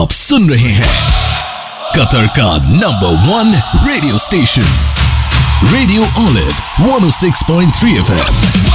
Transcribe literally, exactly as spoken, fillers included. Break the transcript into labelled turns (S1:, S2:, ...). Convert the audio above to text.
S1: आप सुन रहे हैं कतर का number one radio station radio olive one ओ six point three F M.